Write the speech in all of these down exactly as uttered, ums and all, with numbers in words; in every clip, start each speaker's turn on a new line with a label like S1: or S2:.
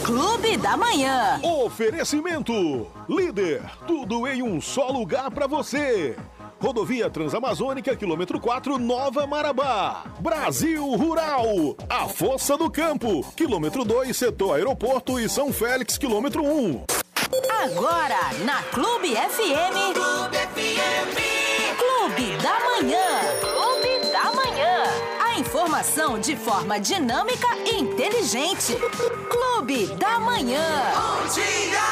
S1: Clube da Manhã.
S2: Oferecimento. Líder, tudo em um só lugar para você. Rodovia Transamazônica, quilômetro quatro, Nova Marabá. Brasil Rural, a Força do Campo, quilômetro dois, setor Aeroporto e São Félix, quilômetro um.
S1: Agora, na Clube F M. Clube F M. Clube da Manhã. Clube da Manhã. A informação de forma dinâmica e inteligente. Clube da Manhã. Bom dia!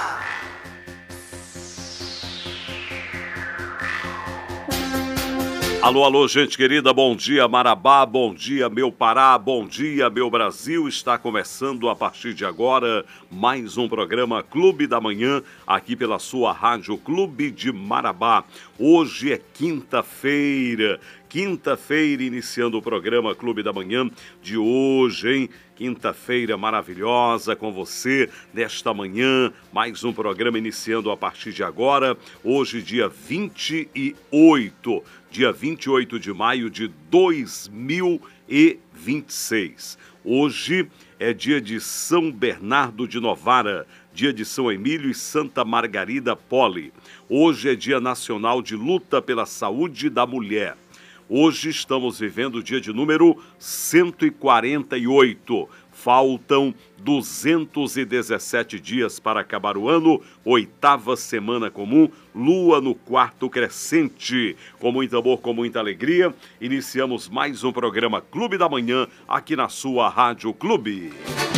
S3: Alô, alô, gente querida, bom dia Marabá, bom dia meu Pará, bom dia meu Brasil. Está começando a partir de agora mais um programa Clube da Manhã, aqui pela sua rádio Clube de Marabá. Hoje é quinta-feira, quinta-feira iniciando o programa Clube da Manhã de hoje, hein? Quinta-feira maravilhosa com você, nesta manhã, mais um programa iniciando a partir de agora, hoje dia vinte e oito, dia vinte e oito de maio de dois mil e vinte e seis. Hoje é dia de São Bernardo de Novara, dia de São Emílio e Santa Margarida Poli. Hoje é dia nacional de luta pela saúde da mulher. Hoje estamos vivendo o dia de número cento e quarenta e oito. Faltam duzentos e dezessete dias para acabar o ano, oitava semana comum, lua no quarto crescente. Com muito amor, com muita alegria, iniciamos mais um programa Clube da Manhã aqui na sua Rádio Clube.